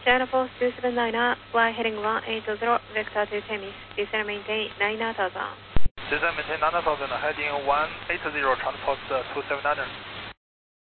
China Post 279er, fly heading 180, vector to Temis, descend maintain 9000. Descend maintain 9000, heading 180, transport 279er.